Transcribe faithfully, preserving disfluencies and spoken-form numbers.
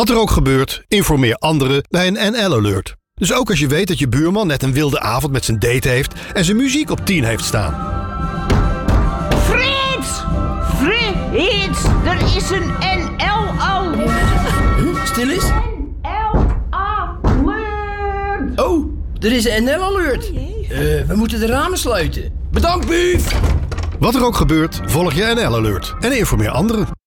Wat er ook gebeurt, informeer anderen bij een N L-alert. Dus ook als je weet dat je buurman net een wilde avond met zijn date heeft en zijn muziek op tien heeft staan. Frits! Frits! Er is een N L-alert! Huh? Stil eens. N L-alert! Oh, er is een N L-alert. Uh, we moeten de ramen sluiten. Bedankt, Buuf! Wat er ook gebeurt, volg je N L-alert en informeer anderen.